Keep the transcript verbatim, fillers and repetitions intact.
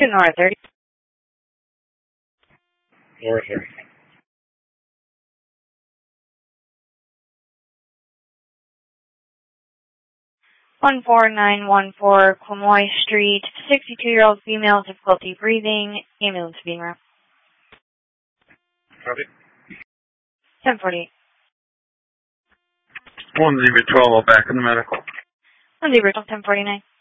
to Nora thirty. Nora thirty. one four nine one four Quemoy Street, sixty-two-year-old female, difficulty breathing, ambulance being routed. Copy. ten forty-eight. one zero twelve, I'll back in the medical. one zero ten forty-nine.